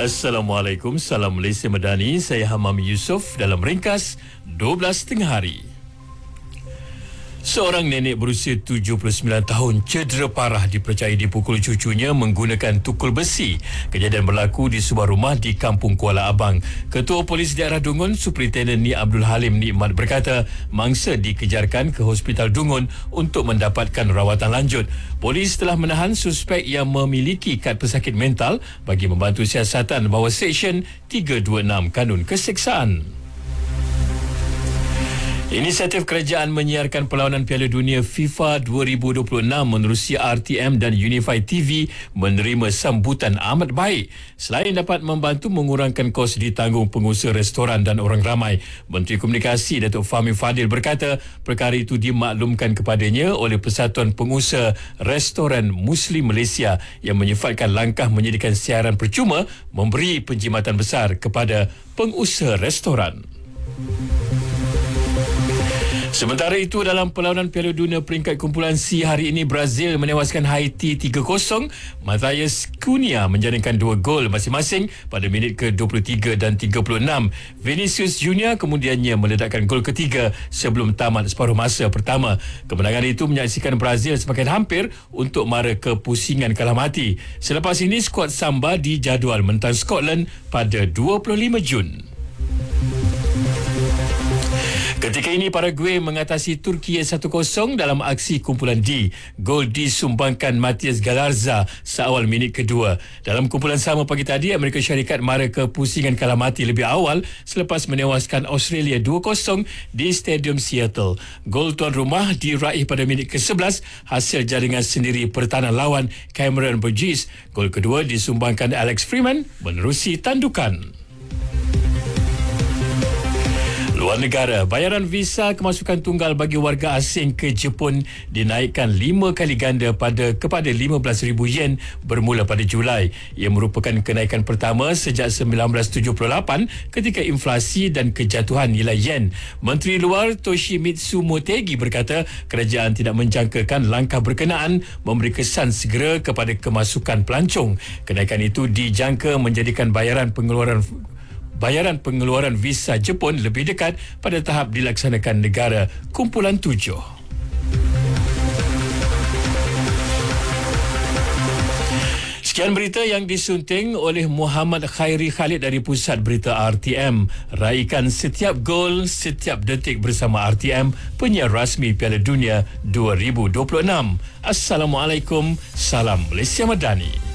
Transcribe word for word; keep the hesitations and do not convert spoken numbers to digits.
Assalamualaikum, salam Malaysia Madani. Saya Hamam Yusof dalam ringkas dua belas tengah hari. Seorang nenek berusia tujuh puluh sembilan tahun cedera parah dipercayai dipukul cucunya menggunakan tukul besi. Kejadian berlaku di sebuah rumah di Kampung Kuala Abang. Ketua Polis Daerah Dungun, Superintenden Ni Abdul Halim Nikmat berkata, mangsa dikejarkan ke Hospital Dungun untuk mendapatkan rawatan lanjut. Polis telah menahan suspek yang memiliki kad pesakit mental bagi membantu siasatan bawah Seksyen tiga dua enam Kanun Keseksaan. Inisiatif kerajaan menyiarkan perlawanan Piala Dunia FIFA dua ribu dua puluh enam menerusi R T M dan Unified T V menerima sambutan amat baik. Selain dapat membantu mengurangkan kos ditanggung pengusaha restoran dan orang ramai, Menteri Komunikasi Datuk Fahmi Fadil berkata perkara itu dimaklumkan kepadanya oleh Persatuan Pengusaha Restoran Muslim Malaysia yang menyifatkan langkah menyediakan siaran percuma memberi penjimatan besar kepada pengusaha restoran. Sementara itu, dalam perlawanan Piala Dunia peringkat kumpulan C hari ini, Brazil menewaskan Haiti tiga kosong. Matthias Cunha menjaringkan dua gol masing-masing pada minit ke dua puluh tiga dan tiga puluh enam. Vinicius Junior kemudiannya meledakkan gol ketiga sebelum tamat separuh masa pertama. Kemenangan itu menyaksikan Brazil semakin hampir untuk mara kepusingan kalah mati. Selepas ini, skuad Samba dijadual menentang Scotland pada dua puluh lima Jun. Ketika ini, Paraguay mengatasi Turki satu kosong dalam aksi kumpulan D. Gol disumbangkan Matias Galarza seawal minit kedua. Dalam kumpulan sama pagi tadi, Amerika Syarikat mara kepusingan kalah mati lebih awal selepas menewaskan Australia dua kosong di Stadium Seattle. Gol tuan rumah diraih pada minit ke sebelas hasil jaringan sendiri pertahanan lawan Cameron Burgess. Gol kedua disumbangkan Alex Freeman menerusi tandukan. Luar negara, bayaran visa kemasukan tunggal bagi warga asing ke Jepun dinaikkan lima kali ganda pada kepada lima belas ribu yen bermula pada Julai. Ia merupakan kenaikan pertama sejak sembilan belas tujuh puluh lapan ketika inflasi dan kejatuhan nilai yen. Menteri Luar Toshimitsu Motegi berkata kerajaan tidak menjangkakan langkah berkenaan memberi kesan segera kepada kemasukan pelancong. Kenaikan itu dijangka menjadikan bayaran pengeluaran Bayaran pengeluaran visa Jepun lebih dekat pada tahap dilaksanakan negara kumpulan tujuh. Sekian berita yang disunting oleh Muhammad Khairi Khalid dari Pusat Berita R T M. Raikan setiap gol, setiap detik bersama R T M, penyiar rasmi Piala Dunia dua ribu dua puluh enam. Assalamualaikum, salam Malaysia Madani.